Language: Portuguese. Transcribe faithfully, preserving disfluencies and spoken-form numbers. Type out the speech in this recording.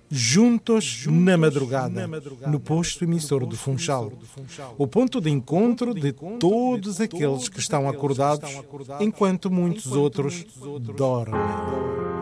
juntos na madrugada, no posto emissor do Funchal, o ponto de encontro de todos aqueles que estão acordados enquanto muitos outros dormem.